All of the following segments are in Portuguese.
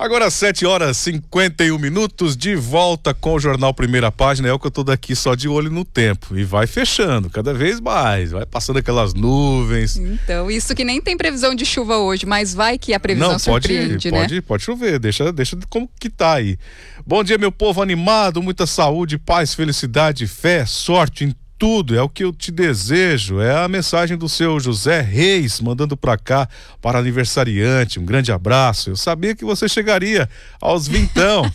Agora 7h51, de volta com o Jornal Primeira Página. É o que eu tô daqui só de olho no tempo. E vai fechando, cada vez mais. Vai passando aquelas nuvens. Então, isso que nem tem previsão de chuva hoje, mas vai que a previsão surpreende, né? Pode chover, deixa como que tá aí. Bom dia, meu povo animado, muita saúde, paz, felicidade, fé, sorte em tudo, é o que eu te desejo. É a mensagem do seu José Reis, mandando pra cá, para aniversariante. Um grande abraço. Eu sabia que você chegaria aos vintão.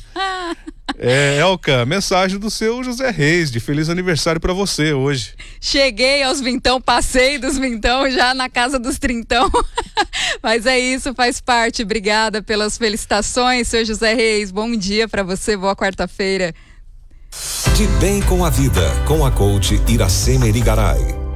Elka, mensagem do seu José Reis, de feliz aniversário pra você hoje. Cheguei aos vintão, passei dos vintão, já na casa dos trintão. Mas é isso, faz parte. Obrigada pelas felicitações, seu José Reis. Bom dia pra você, boa quarta-feira. De bem com a vida, com a coach Iracema Irigaray.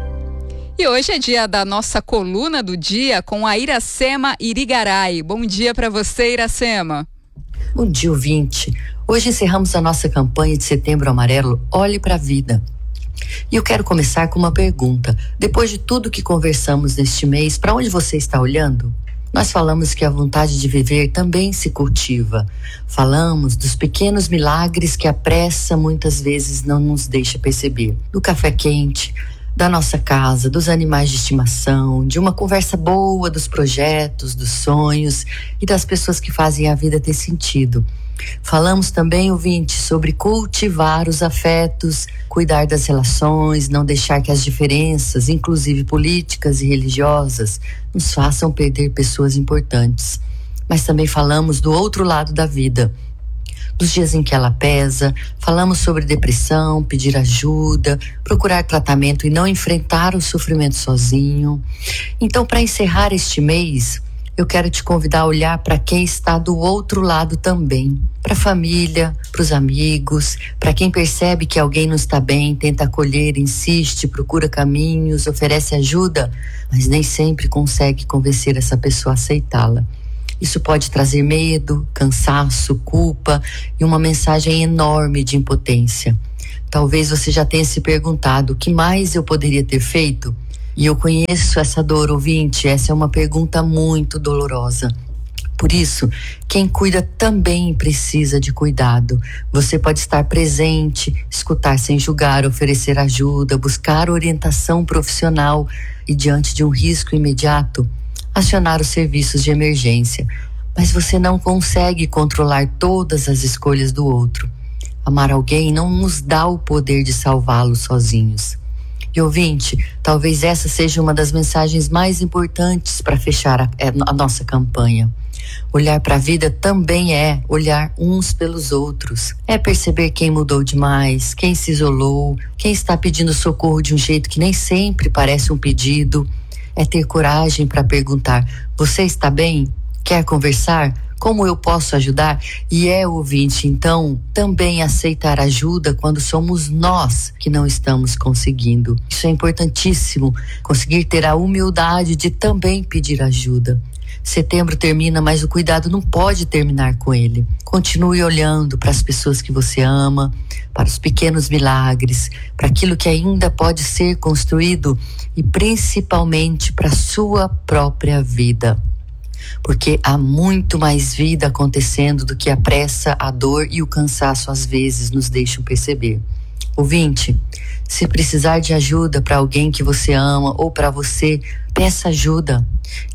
E hoje é dia da nossa coluna do dia com a Iracema Irigaray. Bom dia para você, Iracema. Bom dia, ouvinte. Hoje encerramos a nossa campanha de Setembro Amarelo, Olhe para a Vida. E eu quero começar com uma pergunta. Depois de tudo que conversamos neste mês, para onde você está olhando? Nós falamos que a vontade de viver também se cultiva. Falamos dos pequenos milagres que a pressa muitas vezes não nos deixa perceber. Do café quente, da nossa casa, dos animais de estimação, de uma conversa boa, dos projetos, dos sonhos e das pessoas que fazem a vida ter sentido. Falamos também, ouvinte, sobre cultivar os afetos, cuidar das relações, não deixar que as diferenças, inclusive políticas e religiosas, nos façam perder pessoas importantes. Mas também falamos do outro lado da vida, dos dias em que ela pesa. Falamos sobre depressão, pedir ajuda, procurar tratamento e não enfrentar o sofrimento sozinho. Então, para encerrar este mês, eu quero te convidar a olhar para quem está do outro lado também. Para a família, para os amigos, para quem percebe que alguém não está bem, tenta acolher, insiste, procura caminhos, oferece ajuda, mas nem sempre consegue convencer essa pessoa a aceitá-la. Isso pode trazer medo, cansaço, culpa e uma mensagem enorme de impotência. Talvez você já tenha se perguntado o que mais eu poderia ter feito? E eu conheço essa dor, ouvinte, essa é uma pergunta muito dolorosa. Por isso, quem cuida também precisa de cuidado. Você pode estar presente, escutar sem julgar, oferecer ajuda, buscar orientação profissional e, diante de um risco imediato, acionar os serviços de emergência. Mas você não consegue controlar todas as escolhas do outro. Amar alguém não nos dá o poder de salvá-lo sozinhos. E ouvinte, talvez essa seja uma das mensagens mais importantes para fechar a nossa campanha. Olhar para a vida também é olhar uns pelos outros. É perceber quem mudou demais, quem se isolou, quem está pedindo socorro de um jeito que nem sempre parece um pedido. É ter coragem para perguntar: você está bem? Quer conversar? Como eu posso ajudar? E ouvinte, então, também aceitar ajuda quando somos nós que não estamos conseguindo. Isso é importantíssimo, conseguir ter a humildade de também pedir ajuda. Setembro termina, mas o cuidado não pode terminar com ele. Continue olhando para as pessoas que você ama, para os pequenos milagres, para aquilo que ainda pode ser construído e principalmente para a sua própria vida. Porque há muito mais vida acontecendo do que a pressa, a dor e o cansaço às vezes nos deixam perceber. Ouvinte, se precisar de ajuda para alguém que você ama ou para você, peça ajuda.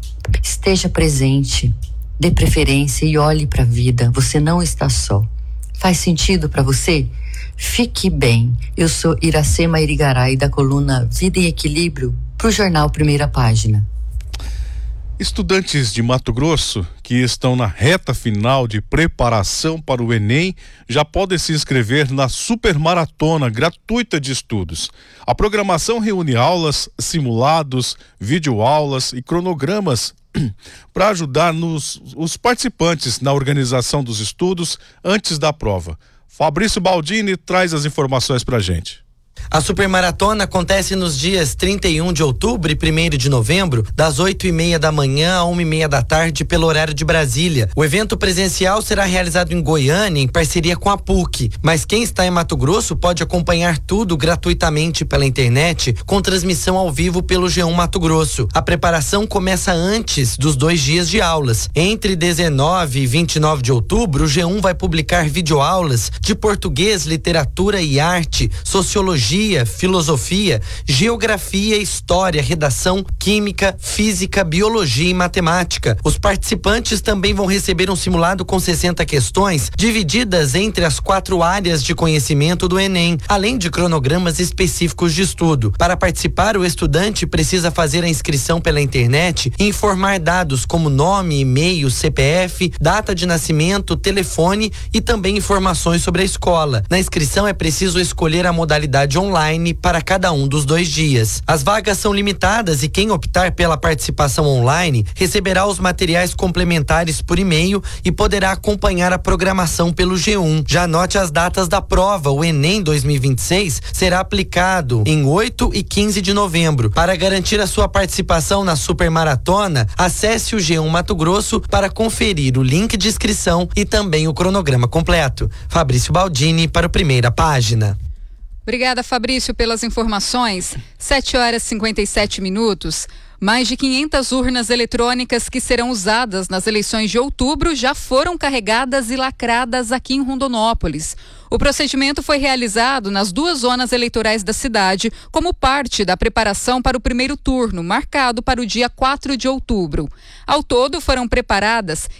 Esteja presente, dê preferência e olhe para a vida. Você não está só. Faz sentido para você? Fique bem. Eu sou Iracema Irigaray, da coluna Vida em Equilíbrio, para o jornal Primeira Página. Estudantes de Mato Grosso que estão na reta final de preparação para o Enem já podem se inscrever na Supermaratona gratuita de estudos. A programação reúne aulas, simulados, videoaulas e cronogramas para ajudar os participantes na organização dos estudos antes da prova. Fabrício Baldini traz as informações para a gente. A Supermaratona acontece nos dias 31 de outubro e 1º de novembro, das 8h30 da manhã a 1h30 da tarde, pelo horário de Brasília. O evento presencial será realizado em Goiânia, em parceria com a PUC, mas quem está em Mato Grosso pode acompanhar tudo gratuitamente pela internet, com transmissão ao vivo pelo G1 Mato Grosso. A preparação começa antes dos 2 dias de aulas. Entre 19 e 29 de outubro, o G1 vai publicar videoaulas de português, literatura e arte, sociologia, filosofia, geografia, história, redação, química, física, biologia e matemática. Os participantes também vão receber um simulado com 60 questões, divididas entre as 4 áreas de conhecimento do Enem, além de cronogramas específicos de estudo. Para participar, o estudante precisa fazer a inscrição pela internet e informar dados como nome, e-mail, CPF, data de nascimento, telefone e também informações sobre a escola. Na inscrição é preciso escolher a modalidade online para cada um dos 2 dias. As vagas são limitadas e quem optar pela participação online receberá os materiais complementares por e-mail e poderá acompanhar a programação pelo G1. Já anote as datas da prova. O Enem 2026 será aplicado em 8 e 15 de novembro. Para garantir a sua participação na Supermaratona, acesse o G1 Mato Grosso para conferir o link de inscrição e também o cronograma completo. Fabrício Baldini para o Primeira Página. Obrigada, Fabrício, pelas informações. 7h57. Mais de 500 urnas eletrônicas que serão usadas nas eleições de outubro já foram carregadas e lacradas aqui em Rondonópolis. O procedimento foi realizado nas 2 zonas eleitorais da cidade, como parte da preparação para o primeiro turno, marcado para o dia 4 de outubro. Ao todo, foram preparadas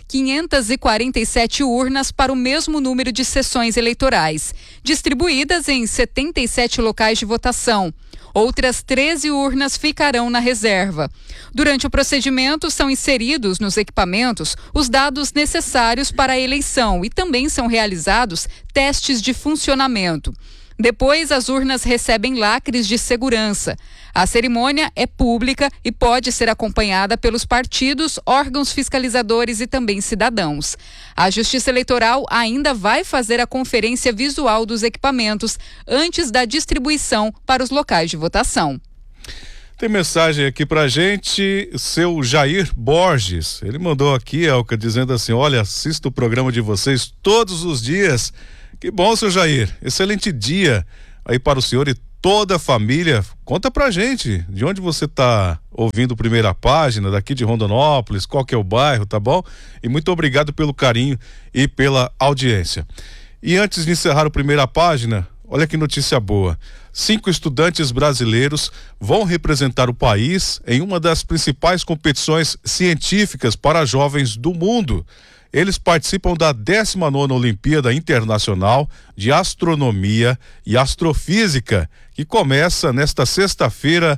547 urnas para o mesmo número de sessões eleitorais, distribuídas em 77 locais de votação. Outras 13 urnas ficarão na reserva. Durante o procedimento, são inseridos nos equipamentos os dados necessários para a eleição e também são realizados testes de funcionamento. Depois, as urnas recebem lacres de segurança. A cerimônia é pública e pode ser acompanhada pelos partidos, órgãos fiscalizadores e também cidadãos. A Justiça Eleitoral ainda vai fazer a conferência visual dos equipamentos antes da distribuição para os locais de votação. Tem mensagem aqui pra gente, seu Jair Borges. Ele mandou aqui, Elka, dizendo assim: olha, assisto o programa de vocês todos os dias. Que bom, seu Jair. Excelente dia aí para o senhor e toda a família. Conta pra gente de onde você tá ouvindo Primeira Página, daqui de Rondonópolis, qual que é o bairro, tá bom? E muito obrigado pelo carinho e pela audiência. E antes de encerrar o Primeira Página, olha que notícia boa. 5 estudantes brasileiros vão representar o país em uma das principais competições científicas para jovens do mundo. Eles participam da 19ª Olimpíada Internacional de Astronomia e Astrofísica, que começa nesta sexta-feira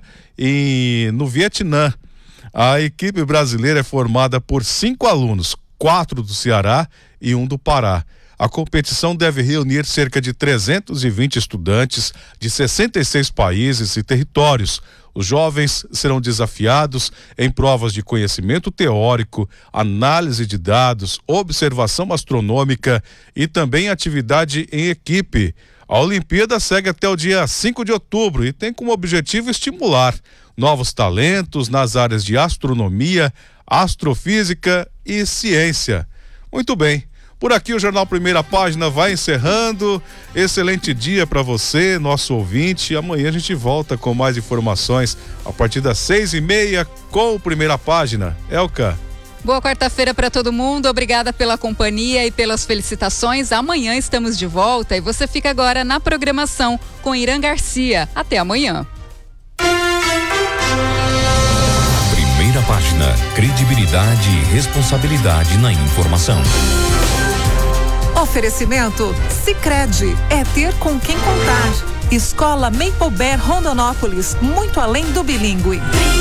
no Vietnã. A equipe brasileira é formada por 5 alunos, 4 do Ceará e 1 do Pará. A competição deve reunir cerca de 320 estudantes de 66 países e territórios. Os jovens serão desafiados em provas de conhecimento teórico, análise de dados, observação astronômica e também atividade em equipe. A Olimpíada segue até o dia 5 de outubro e tem como objetivo estimular novos talentos nas áreas de astronomia, astrofísica e ciência. Muito bem. Por aqui o Jornal Primeira Página vai encerrando. Excelente dia para você, nosso ouvinte. Amanhã a gente volta com mais informações a partir das 6h30 com o Primeira Página. Elka. Boa quarta-feira para todo mundo. Obrigada pela companhia e pelas felicitações. Amanhã estamos de volta e você fica agora na programação com Irã Garcia. Até amanhã. Primeira Página. Credibilidade e responsabilidade na informação. Oferecimento Sicredi, é ter com quem contar. Escola Maple Bear Rondonópolis, muito além do bilíngue.